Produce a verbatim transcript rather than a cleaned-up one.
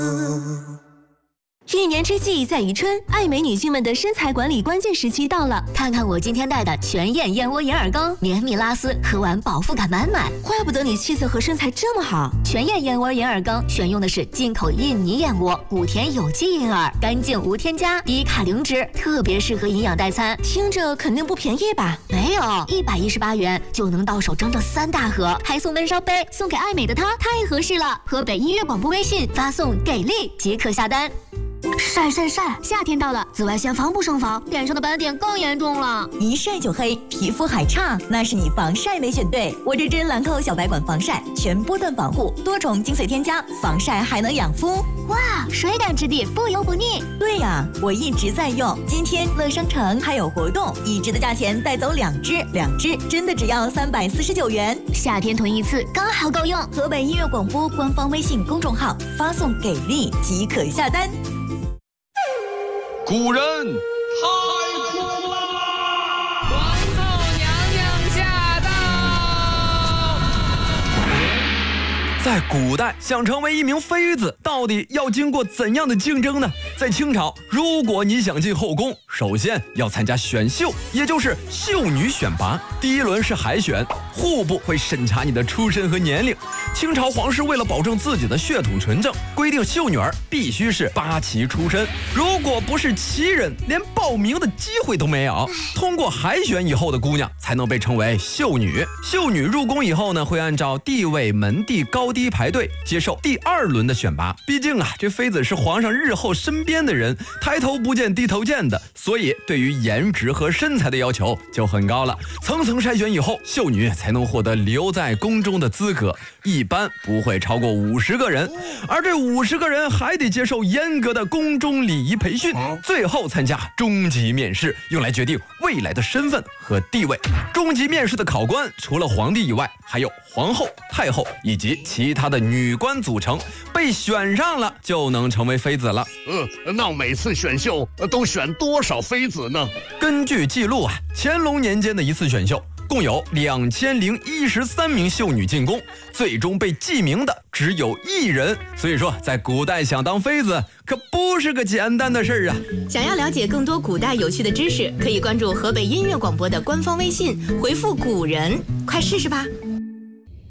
一年之计在于春，爱美女性们的身材管理关键时期到了。 看看我今天带的全燕燕窝银耳羹，绵密拉丝，喝完饱腹感满满。 怪不得你气色和身材这么好。 全燕燕窝银耳羹选用的是进口印尼燕窝，谷田有机银耳，干净无添加，低卡零脂，特别适合营养代餐。 听着肯定不便宜吧？ 没有，一百一十八元就能到手整整三大盒，还送温烧杯，送给爱美的她太合适了。河北音乐广播微信发送给力即可下单。晒晒晒！夏天到了，紫外线防不胜防，脸上的斑点更严重了。 一晒就黑，皮肤还差，那是你防晒没选对。我这支兰蔻小白管防晒，全波段防护，多重精髓添加，防晒还能养肤。 哇，水感质地，不油不腻。 对呀，我一直在用。今天乐商城还有活动，一支的价钱带走两支，两支真的只要三百四十九元。 夏天囤一次刚好够用。 河北音乐广播官方微信公众号发送给力即可下单。 古人太苦啦！ 皇后娘娘驾到！ 在古代，想成为一名妃子，到底要经过怎样的竞争呢？在清朝，如果你想进后宫，首先要参加选秀，也就是秀女选拔。第一轮是海选，户部会审查你的出身和年龄。清朝皇室为了保证自己的血统纯正，规定秀女儿必须是八旗出身，如果不是旗人，连报名的机会都没有。通过海选以后的姑娘才能被称为秀女。秀女入宫以后呢，会按照地位、门第、高低排队，接受第二轮的选拔。毕竟啊，这妃子是皇上日后身边的人，抬头不见低头见的，所以对于颜值和身材的要求就很高了。层层筛选以后，秀女才能获得留在宫中的资格，一般不会超过五十个人，而这五十个人还得接受严格的宫中礼仪培训，最后参加终极面试，用来决定未来的身份和地位。终极面试的考官除了皇帝以外，还有皇后、太后以及其他的女官组成，被选上了就能成为妃子了。 呃，那每次选秀都选多少妃子呢？ 根据记录啊，乾隆年间的一次选秀，共有两千零一十三名秀女进宫，最终被记名的只有一人。所以说，在古代想当妃子可不是个简单的事儿啊！ 想要了解更多古代有趣的知识，可以关注河北音乐广播的官方微信，回复“古人”，快试试吧。